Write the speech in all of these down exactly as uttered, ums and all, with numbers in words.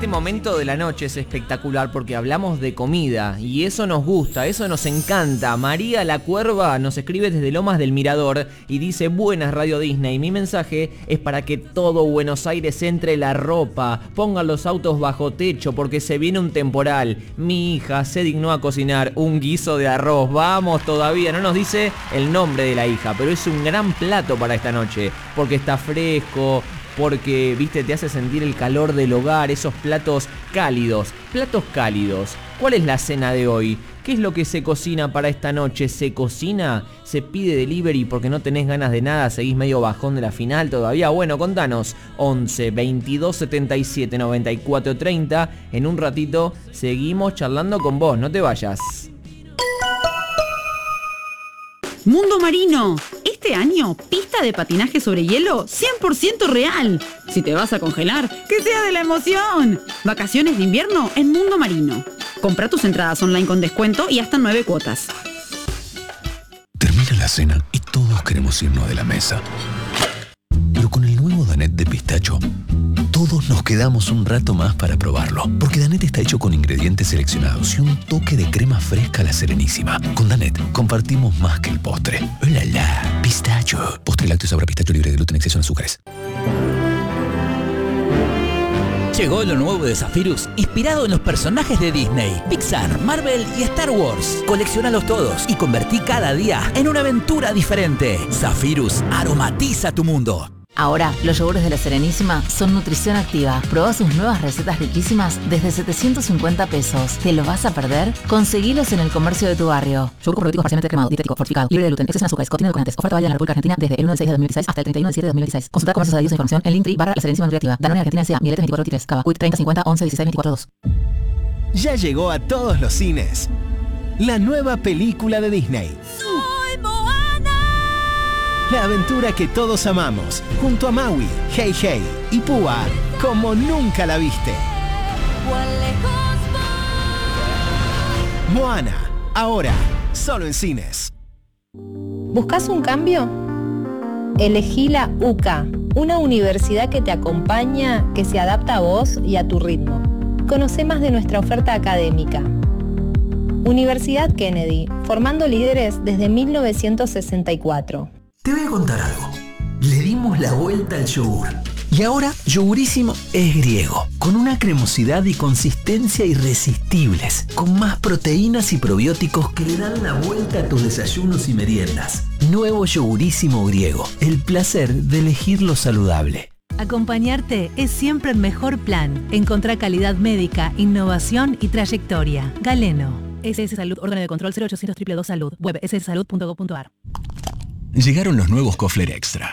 momento de la noche es espectacular porque hablamos de comida y eso nos gusta, eso nos encanta. María la Cuerva nos escribe desde Lomas del Mirador y dice: buenas Radio Disney, mi mensaje es para que todo Buenos Aires entre la ropa, pongan los autos bajo techo porque se viene un temporal. Mi hija se dignó a cocinar un guiso de arroz, vamos todavía, no nos dice el nombre de la hija, pero es un gran plato para esta noche porque está fresco, porque, viste, te hace sentir el calor del hogar, esos platos cálidos, platos cálidos. ¿Cuál es la cena de hoy? ¿Qué es lo que se cocina para esta noche? ¿Se cocina? ¿Se pide delivery porque no tenés ganas de nada? ¿Seguís medio bajón de la final todavía? Bueno, contanos. once, veintidós, setenta y siete, noventa y cuatro, treinta. En un ratito seguimos charlando con vos, no te vayas. Mundo Marino. Este año, pista de patinaje sobre hielo cien por ciento real. Si te vas a congelar, que sea de la emoción. Vacaciones de invierno en Mundo Marino. Compra tus entradas online con descuento y hasta nueve cuotas. Termina la cena y todos queremos irnos de la mesa. Pero con el nuevo Danette de pistacho, todos nos quedamos un rato más para probarlo. Porque Danette está hecho con ingredientes seleccionados y un toque de crema fresca a la Serenísima. Con Danette compartimos más que el postre. ¡Hola, la! Pistacho. Postre lácteo sabor a pistacho libre de gluten, exceso en azúcares. Llegó lo nuevo de Zephyrus, inspirado en los personajes de Disney, Pixar, Marvel y Star Wars. Colecciónalos todos y convertí cada día en una aventura diferente. Zephyrus aromatiza tu mundo. Ahora, los yogures de la Serenísima son nutrición activa. Probá sus nuevas recetas riquísimas desde setecientos cincuenta pesos. ¿Te los vas a perder? Conseguilos en el comercio de tu barrio. Yogur probiótico parcialmente cremado, dietético, fortificado, libre de gluten, exceso en azúcares, contiene edulcorantes. Oferta válida en la República Argentina desde el uno del seis de dos mil dieciséis hasta el treinta y uno del siete de dos mil veintiséis. Consulta comercios adheridos e información en Linktree barra la Serenísima Nutriactiva. Danone Argentina S A, Miletes veinticuatro veintitrés, Cava, Quick treinta cincuenta once dieciséis veinticuatro dos. Ya llegó a todos los cines la nueva película de Disney. La aventura que todos amamos, junto a Maui, Hey Hey y Púa, como nunca la viste. Moana, ahora, solo en cines. ¿Buscas un cambio? Elegí la U C A, una universidad que te acompaña, que se adapta a vos y a tu ritmo. Conoce más de nuestra oferta académica. Universidad Kennedy, formando líderes desde mil novecientos sesenta y cuatro. Te voy a contar algo. Le dimos la vuelta al yogur. Y ahora Yogurísimo es griego, con una cremosidad y consistencia irresistibles, con más proteínas y probióticos que le dan la vuelta a tus desayunos y meriendas. Nuevo Yogurísimo griego, el placer de elegir lo saludable. Acompañarte es siempre el mejor plan. Encontrá calidad médica, innovación y trayectoria. Galeno. S S Salud, órgano de control cero ochocientos dos dos dos Salud. Web s s salud punto gov punto a r. Llegaron los nuevos Kofler Extra.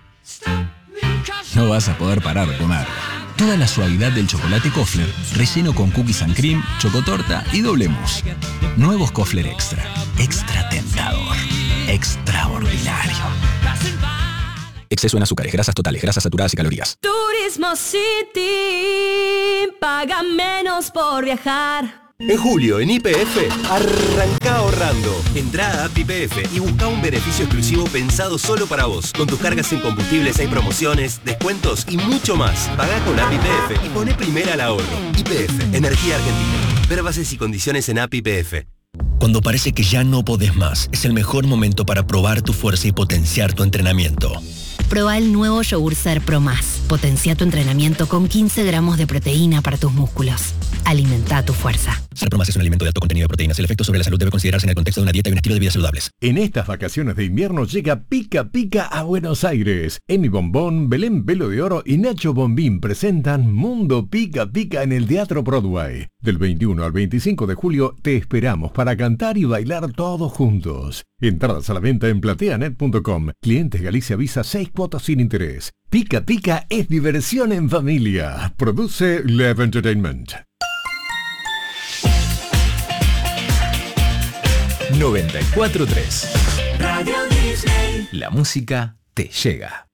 No vas a poder parar de comer. Toda la suavidad del chocolate Kofler, relleno con cookies and cream, chocotorta y doble mousse. Nuevos Kofler Extra. Extra tentador. Extraordinario. Exceso en azúcares, grasas totales, grasas saturadas y calorías. Turismo City. Paga menos por viajar. En julio, en Y P F, arranca ahorrando. Entrá a App Y P F y busca un beneficio exclusivo pensado solo para vos. Con tus cargas en combustibles hay promociones, descuentos y mucho más. Pagá con App Y P F y poné primera al ahorro. Y P F, Energía Argentina. Ver bases y condiciones en App Y P F. Cuando parece que ya no podés más, es el mejor momento para probar tu fuerza y potenciar tu entrenamiento. Proba el nuevo Yogur Ser Pro Más. Potencia tu entrenamiento con quince gramos de proteína para tus músculos. Alimenta tu fuerza. Ser Pro Más es un alimento de alto contenido de proteínas. El efecto sobre la salud debe considerarse en el contexto de una dieta y un estilo de vida saludables. En estas vacaciones de invierno llega Pica Pica a Buenos Aires. Emi Bombón, Belén Velo de Oro y Nacho Bombín presentan Mundo Pica Pica en el Teatro Broadway. Del veintiuno al veinticinco de julio te esperamos para cantar y bailar todos juntos. Entradas a la venta en plateanet punto com. Clientes Galicia Visa seis cuotas sin interés. Pica Pica es diversión en familia. Produce Lev Entertainment. noventa y cuatro punto tres. Radio Disney. La música te llega.